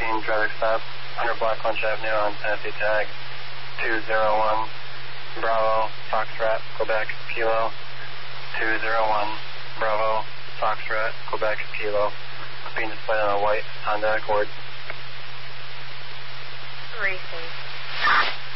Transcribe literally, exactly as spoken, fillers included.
fifteen, traffic stop, one hundred Black Lunch Avenue on Tennessee tag, two zero one, Bravo, Foxtrot, Quebec, Kilo, two zero one, Bravo, Foxtrot, Quebec, Kilo, being displayed on a white Honda Accord. Racing.